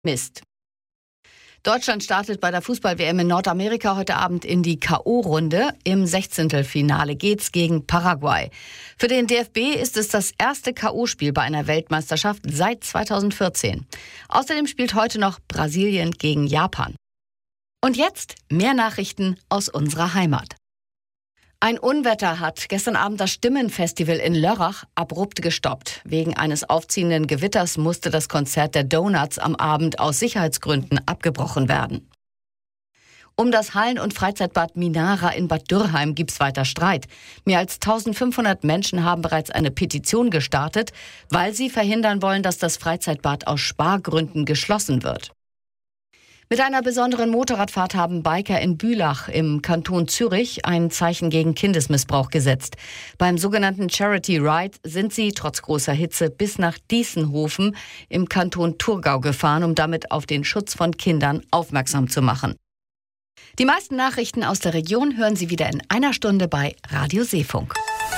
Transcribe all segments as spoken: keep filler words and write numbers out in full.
Mist. Deutschland startet bei der Fußball-W M in Nordamerika heute Abend in die K O-Runde. Im Sechzehntelfinale geht's gegen Paraguay. Für den D F B ist es das erste K O-Spiel bei einer Weltmeisterschaft seit zweitausendvierzehn. Außerdem spielt heute noch Brasilien gegen Japan. Und jetzt mehr Nachrichten aus unserer Heimat. Ein Unwetter hat gestern Abend das Stimmenfestival in Lörrach abrupt gestoppt. Wegen eines aufziehenden Gewitters musste das Konzert der Donuts am Abend aus Sicherheitsgründen abgebrochen werden. Um das Hallen- und Freizeitbad Minara in Bad Dürrheim gibt's weiter Streit. Mehr als eintausendfünfhundert Menschen haben bereits eine Petition gestartet, weil sie verhindern wollen, dass das Freizeitbad aus Spargründen geschlossen wird. Mit einer besonderen Motorradfahrt haben Biker in Bülach im Kanton Zürich ein Zeichen gegen Kindesmissbrauch gesetzt. Beim sogenannten Charity Ride sind sie trotz großer Hitze bis nach Diessenhofen im Kanton Thurgau gefahren, um damit auf den Schutz von Kindern aufmerksam zu machen. Die meisten Nachrichten aus der Region hören Sie wieder in einer Stunde bei Radio Seefunk.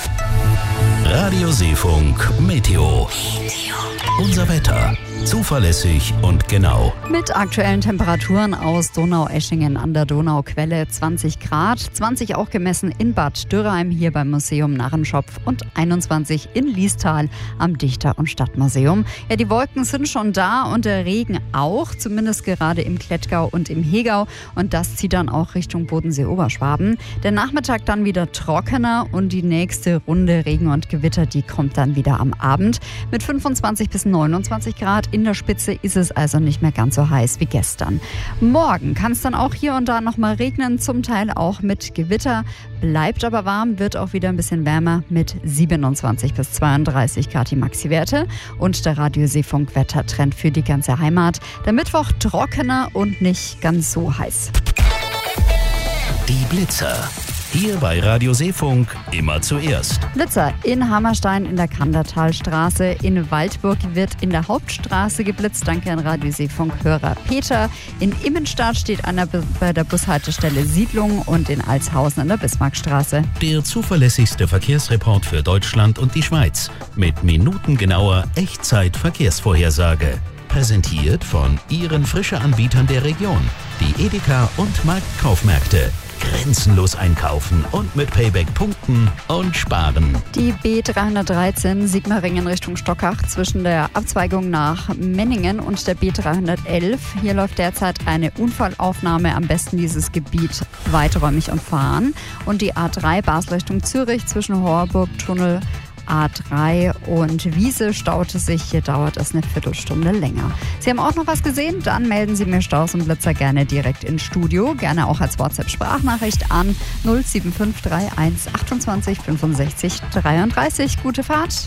Radio Seefunk Meteo. Unser Wetter. Zuverlässig und genau. Mit aktuellen Temperaturen aus Donaueschingen an der Donauquelle zwanzig Grad, zwanzig auch gemessen in Bad Dürrheim hier beim Museum Narrenschopf und einundzwanzig in Liestal am Dichter- und Stadtmuseum. Ja, die Wolken sind schon da und der Regen auch, zumindest gerade im Klettgau und im Hegau. Und das zieht dann auch Richtung Bodensee-Oberschwaben. Der Nachmittag dann wieder trockener und die nächste Runde Regen und Gewitter, die kommt dann wieder am Abend mit fünfundzwanzig bis neunundzwanzig Grad. In der Spitze ist es also nicht mehr ganz so heiß wie gestern. Morgen kann es dann auch hier und da noch mal regnen, zum Teil auch mit Gewitter. Bleibt aber warm, wird auch wieder ein bisschen wärmer mit siebenundzwanzig bis zweiunddreißig Grad die Maxi-Werte. Und der Radio Seefunk Wettertrend für die ganze Heimat. Der Mittwoch trockener und nicht ganz so heiß. Die Blitzer. Hier bei Radio Seefunk immer zuerst. Blitzer in Hammerstein in der Kandertalstraße. In Waldburg wird in der Hauptstraße geblitzt. Danke an Radio Seefunk-Hörer Peter. In Immenstadt steht einer bei der Bushaltestelle Siedlung und in Altshausen an der Bismarckstraße. Der zuverlässigste Verkehrsreport für Deutschland und die Schweiz. Mit minutengenauer Echtzeit-Verkehrsvorhersage. Präsentiert von Ihren Frische-Anbietern der Region. Die Edeka und Marktkaufmärkte. Grenzenlos einkaufen und mit Payback punkten und sparen. Die B dreihundertdreizehn Sigmaringen Richtung Stockach zwischen der Abzweigung nach Menningen und der B dreihundertelf. Hier läuft derzeit eine Unfallaufnahme. Am besten dieses Gebiet weiträumig umfahren. Und die A drei Basel Richtung Zürich zwischen Horburg, Tunnel A drei und Wiese staute sich. Hier dauert es eine Viertelstunde länger. Sie haben auch noch was gesehen? Dann melden Sie mir Staus und Blitzer gerne direkt ins Studio. Gerne auch als WhatsApp-Sprachnachricht an null sieben fünf drei eins achtundzwanzig fünfundsechzig dreiunddreißig. Gute Fahrt!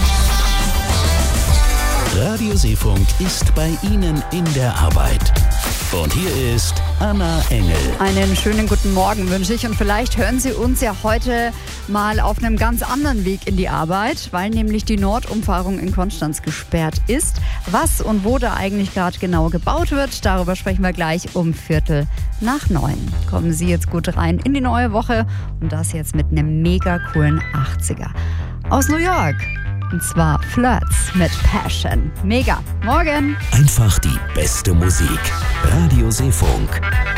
Radio Seefunk ist bei Ihnen in der Arbeit. Und hier ist Anna Engel. Einen schönen guten Morgen wünsche ich und vielleicht hören Sie uns ja heute mal auf einem ganz anderen Weg in die Arbeit, weil nämlich die Nordumfahrung in Konstanz gesperrt ist. Was und wo da eigentlich gerade genau gebaut wird, darüber sprechen wir gleich um Viertel nach neun. Kommen Sie jetzt gut rein in die neue Woche und das jetzt mit einem mega coolen achtziger aus New York. Und zwar Flirts mit Passion. Mega. Morgen. Einfach die beste Musik. Radio Seefunk.